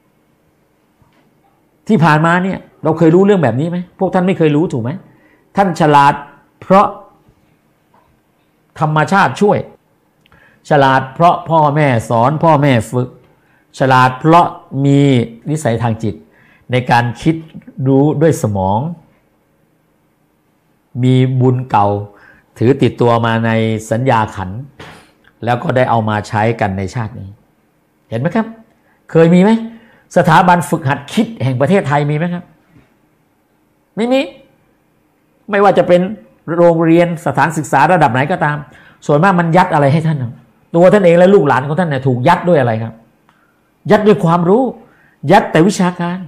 ที่ผ่านมาเนี่ยเราเคยรู้เรื่องแบบนี้ไหมพวกท่านไม่เคยรู้ถูกไหมท่านฉลาดเพราะธรรมชาติช่วยฉลาดเพราะพ่อแม่สอนพ่อแม่ฝึกฉลาดเพราะมีนิสัยทางจิตในการคิดรู้ด้วยสมองมีบุญเก่าถือติดตัวมาในสัญญาขันธ์แล้วก็ได้เอามาใช้กันในชาตินี้เห็นไหมครับเคยมีไหมสถาบันฝึกหัดคิดแห่งประเทศไทยมีไหมครับไม่มีไม่ว่าจะเป็นโรงเรียนสถานศึกษาระดับไหนก็ตามส่วนมากมันยัดอะไรให้ท่านตัวท่านเองและลูกหลานของท่านเนี่ยถูกยัดด้วยอะไรครับยัดด้วยความรู้ยัดแต่วิชาการ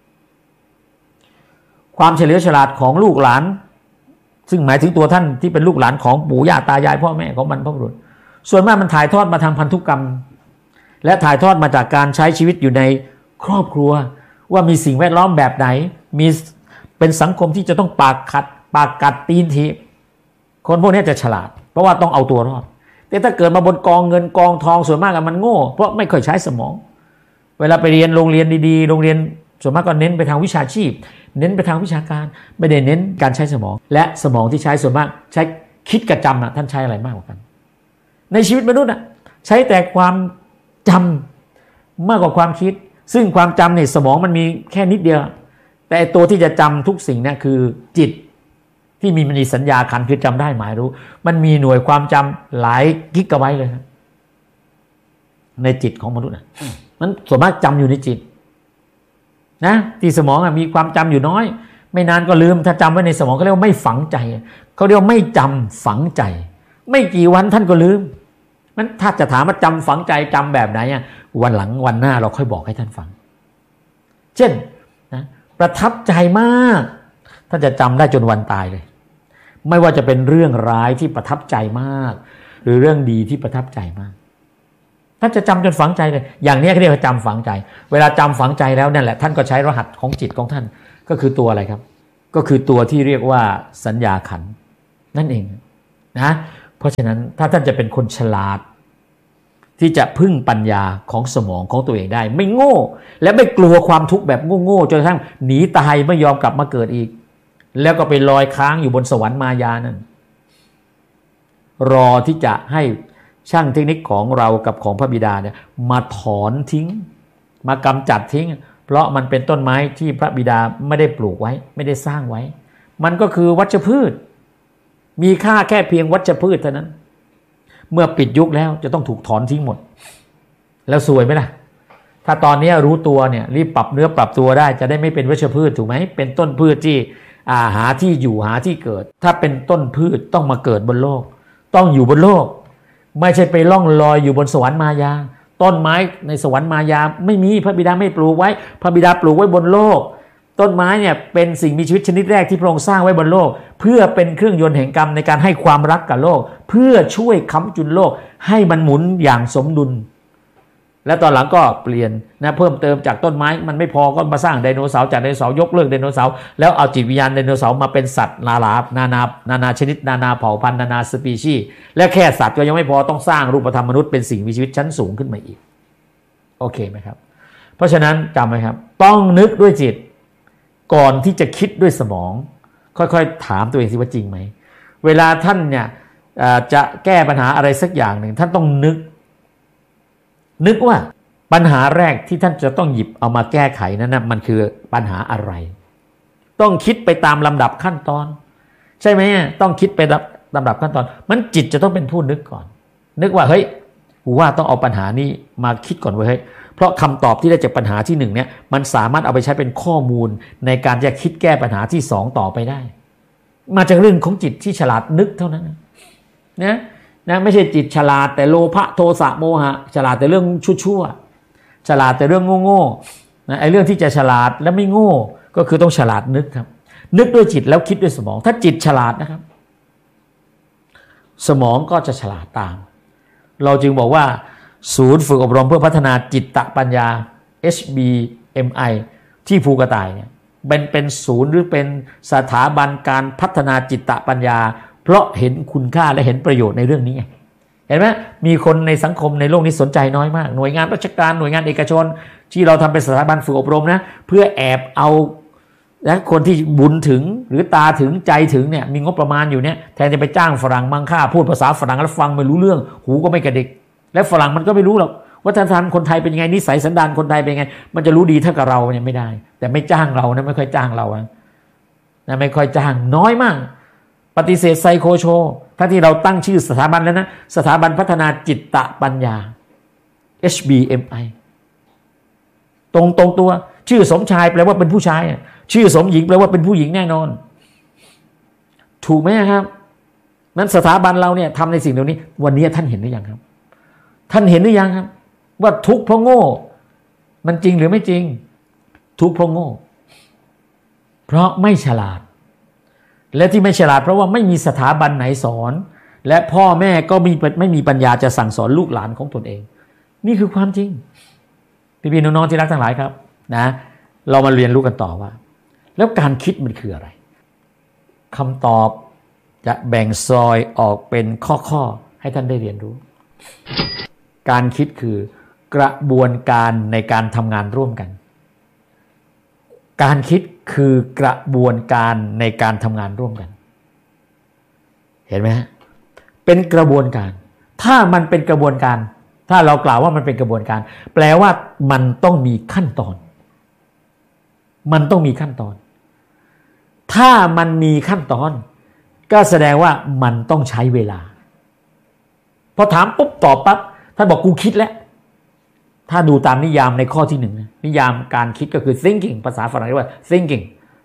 ความเฉลียวฉลาดของลูกหลานซึ่งหมายถึงตัวท่านที่เป็นลูกหลานของปู่ย่าตายายพ่อแม่ของบรรพบุรุษส่วนมากมันถ่ายทอดมาทางพันธุกรรมและถ่ายทอดมาจากการใช้ชีวิตอยู่ในครอบครัวว่ามีสิ่งแวดล้อมแบบไหนมีเป็นสังคมที่จะต้องปากกัดตีนทีคนพวกนี้จะฉลาดเพราะว่าต้องเอาตัวรอดแต่ถ้าเกิดมาบนกองเงินกองทองส่วนมากมันโง่เพราะไม่เคยใช้สมองเวลาไปเรียนโรงเรียนดีๆโรงเรียนส่วนมากก็เน้นไปทางวิชาชีพเน้นไปทางวิชาการไม่ได้เน้นการใช้สมองและสมองที่ใช้ส่วนมากใช้คิดกับจำท่านใช้อะไรมากกว่ากันในชีวิตมนุษย์ใช้แต่ความจำมากกว่าความคิดซึ่งความจำเนี่ยสมองมันมีแค่นิดเดียวแต่ตัวที่จะจำทุกสิ่งเนี่ยคือจิตที่มีสัญญาขันธ์คือจำได้หมายรู้มันมีหน่วยความจำหลายกิกะไบต์เลยครับในจิตของมนุษย์มันส่วนมากจำอยู่ในจิตนะที่สมองมีความจำอยู่น้อยไม่นานก็ลืมถ้าจำไว้ในสมองเขาเรียกว่าไม่ฝังใจเขาเรียกว่าไม่จำฝังใจไม่กี่วันท่านก็ลืมมันถ้าจะถามว่าจำฝังใจจำแบบไหนวันหลังวันหน้าเราค่อยบอกให้ท่านฟังเช่นนะประทับใจมากท่านจะจำได้จนวันตายเลยไม่ว่าจะเป็นเรื่องร้ายที่ประทับใจมากหรือเรื่องดีที่ประทับใจมากท่านจะจำจนฝังใจเลยอย่างนี้เขาเรียกว่าจำฝังใจเวลาจำฝังใจแล้วนั่นแหละท่านก็ใช้รหัสของจิตของท่านก็คือตัวอะไรครับก็คือตัวที่เรียกว่าสัญญาขันธ์นั่นเองนะเพราะฉะนั้นถ้าท่านจะเป็นคนฉลาดที่จะพึ่งปัญญาของสมองของตัวเองได้ไม่โง่และไม่กลัวความทุกข์แบบโง่ๆจนกระทั่งหนีตายไม่ยอมกลับมาเกิดอีกแล้วก็ไปลอยค้างอยู่บนสวรรค์มายานั่นรอที่จะให้ช่างเทคนิคของเรากับของพระบิดาเนี่ยมาถอนทิ้งมากำจัดทิ้งเพราะมันเป็นต้นไม้ที่พระบิดาไม่ได้ปลูกไว้ไม่ได้สร้างไว้มันก็คือวัชพืชมีค่าแค่เพียงวัชพืชเท่านั้นเมื่อปิดยุคแล้วจะต้องถูกถอนทิ้งหมดแล้วซวยไหมล่ะถ้าตอนนี้รู้ตัวเนี่ยรีบปรับเนื้อปรับตัวได้จะได้ไม่เป็นวัชพืชถูกไหมเป็นต้นพืชที่หาที่อยู่หาที่เกิดถ้าเป็นต้นพืชต้องมาเกิดบนโลกต้องอยู่บนโลกไม่ใช่ไปล่องลอยอยู่บนสวรรค์มายาต้นไม้ในสวรรค์มายาไม่มีพระบิดาไม่ปลูกไว้พระบิดาปลูกไว้บนโลกต้นไม้เนี่ยเป็นสิ่งมีชีวิตชนิดแรกที่พระองค์สร้างไว้บนโลกเพื่อเป็นเครื่องยนต์แห่งกรรมในการให้ความรักกับโลกเพื่อช่วยค้ำจุนโลกให้มันหมุนอย่างสมดุลและตอนหลังก็เปลี่ยนนะเพิ่มเติมจากต้นไม้มันไม่พอก็มาสร้างไดโนเสาร์จากไดโนเสาร์ยกเลิกไดโนเสาร์แล้วเอาจิตวิญญาณไดโนเสาร์มาเป็นสัตว์นานาชนิดนานาเผ่าพันธุ์นานาสปีชีส์และแค่สัตว์ก็ยังไม่พอต้องสร้างรูปธรรมมนุษย์เป็นสิ่งมีชีวิตชั้นสูงขึ้นมาอีกโอเคไหมครับเพราะฉะนั้นจำไว้ครับต้องนึกด้วยจิตก่อนที่จะคิดด้วยสมองค่อยๆถามตัวเองสิว่าจริงไหมเวลาท่านเนี่ยจะแก้ปัญหาอะไรสักอย่างหนึ่งท่านต้องนึกว่าปัญหาแรกที่ท่านจะต้องหยิบเอามาแก้ไขนั้นนะมันคือปัญหาอะไรต้องคิดไปตามลำดับขั้นตอนใช่ไหมต้องคิดไปลำดับขั้นตอนมันจิตจะต้องเป็นผู้นึกก่อนนึกว่าเฮ้ยกูว่าต้องเอาปัญหานี้มาคิดก่อนเว้ยเพราะคำตอบที่ได้จากปัญหาที่หนึ่งเนี่ยมันสามารถเอาไปใช้เป็นข้อมูลในการจะคิดแก้ปัญหาที่สองต่อไปได้มาจากเรื่องของจิตที่ฉลาดนึกเท่านั้นนะไม่ใช่จิตฉลาดแต่โลภะโทสะโมหะฉลาดแต่เรื่องชั่วฉลาดแต่เรื่องโง่ๆนะไอ้เรื่องที่จะฉลาดและไม่โง่ก็คือต้องฉลาดนึกครับนึกด้วยจิตแล้วคิดด้วยสมองถ้าจิตฉลาดนะครับสมองก็จะฉลาดตามเราจึงบอกว่าศูนย์ฝึกอบรมเพื่อพัฒนาจิตตปัญญา HBMI ที่ภูกระต่ายเนี่ยเป็นศูนย์หรือเป็นสถาบันการพัฒนาจิตตปัญญาเพราะเห็นคุณค่าและเห็นประโยชน์ในเรื่องนี้เห็นไหมมีคนในสังคมในโลกนี้สนใจน้อยมากหน่วยงานราชการหน่วยงานเอกชนที่เราทำเป็นสถาบันฝึกอบรมนะเพื่อแอบเอาและคนที่บุญถึงหรือตาถึงใจถึงเนี่ยมีงบประมาณอยู่เนี่ยแทนจะไปจ้างฝรั่งมังค่าพูดภาษาฝรั่งแล้วฟังไม่รู้เรื่องหูก็ไม่กระดิกและฝรั่งมันก็ไม่รู้หรอกวัฒนธรรมคนไทยเป็นยังไงนิสัยสันดานคนไทยเป็นยังไงมันจะรู้ดีเท่ากับเราเนี่ยไม่ได้แต่ไม่จ้างเรานะไม่ค่อยจ้างเรานะไม่ค่อยจ้างน้อยมากปฏิเสธไซโคโชถ้าที่เราตั้งชื่อสถาบันแล้วนะสถาบันพัฒนาจิตตปัญญา HBMI ตรงตัวชื่อสมชายแปลว่าเป็นผู้ชายชื่อสมหญิงแปลว่าเป็นผู้หญิงแน่นอนถูกไหมครับนั้นสถาบันเราเนี่ยทำในสิ่งเหล่านี้วันนี้ท่านเห็นหรือยังครับท่านเห็นหรือยังครับว่าทุกข์เพราะโง่มันจริงหรือไม่จริงทุกข์เพราะโง่เพราะไม่ฉลาดและที่ไม่ฉลาดเพราะว่าไม่มีสถาบันไหนสอนและพ่อแม่ก็ไม่มีปัญญาจะสั่งสอนลูกหลานของตนเองนี่คือความจริงพี่ๆน้องๆที่รักทั้งหลายครับนะเรามาเรียนรู้กันต่อว่าแล้วการคิดมันคืออะไรคำตอบจะแบ่งซอยออกเป็นข้อๆให้ท่านได้เรียนรู้การคิดคือกระบวนการในการทำงานร่วมกันการคิดคือกระบวนการในการทำงานร่วมกันเห็นไหมฮะเป็นกระบวนการถ้ามันเป็นกระบวนการถ้าเรากล่าวว่ามันเป็นกระบวนการแปลว่ามันต้องมีขั้นตอนมันต้องมีขั้นตอนถ้ามันมีขั้นตอนก็แสดงว่ามันต้องใช้เวลาพอถามปุ๊บตอบปั๊บท่านบอกกูคิดแล้วถ้าดูตามนิยามในข้อที่หนึ่งนิยามการคิดก็คือ thinking ภาษาฝรั่งเรียกว่า thinking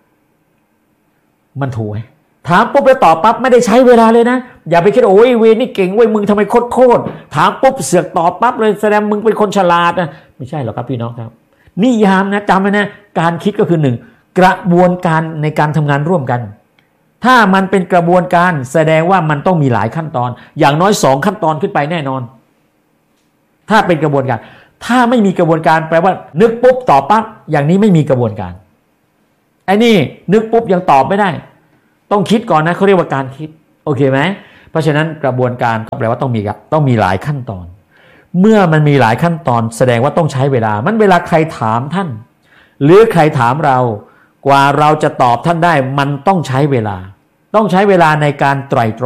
มันถูกไหมถามปุ๊บแล้วตอบปั๊บไม่ได้ใช้เวลาเลยนะอย่าไปคิดโอ้ยเวนี่เก่งเว้ยมึงทำไมโคตรถามปุ๊บเสือกตอบปั๊บเลยแสดงมึงเป็นคนฉลาดนะไม่ใช่หรอกครับพี่น้องครับนิยามนะจำไว้นะการคิดก็คือหนึ่งกระบวนการในการทำงานร่วมกันถ้ามันเป็นกระบวนการแสดงว่ามันต้องมีหลายขั้นตอนอย่างน้อย2ขั้นตอนขึ้นไปแน่นอนถ้าเป็นกระบวนการถ้าไม่มีกระบวนการแปลว่านึกปุ๊บตอบปั๊บอย่างนี้ไม่มีกระบวนการอ้นี่นึกปุ๊บยังตอบไม่ได้ต้องคิดก่อนนะเขาเรียกว่าการคิดโอเคไหมเพราะฉะนั้นกระบวนการก็แปลว่าต้องมีหลายขั้นตอนเมื่อมันมีหลายขั้นตอนแสดงว่าต้องใช้เวลามันเวลาใครถามท่านหรือใครถามเรากว่าเราจะตอบท่านได้มันต้องใช้เวลาในการไตร่ตรอง